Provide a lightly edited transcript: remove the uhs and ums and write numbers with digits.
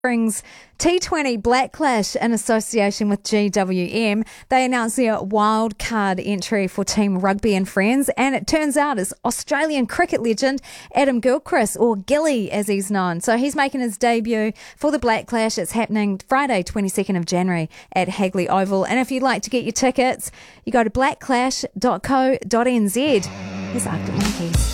Brings T20 Black Clash in association with GWM. They announced their wild card entry for Team Rugby and Friends, and it turns out it's Australian cricket legend Adam Gilchrist, or Gilly as he's known. So he's making his debut for the Black Clash. It's happening Friday 22nd of January at Hagley Oval, and if you'd like to get your tickets, you go to blackclash.co.nz. Here's Arctic Monkeys.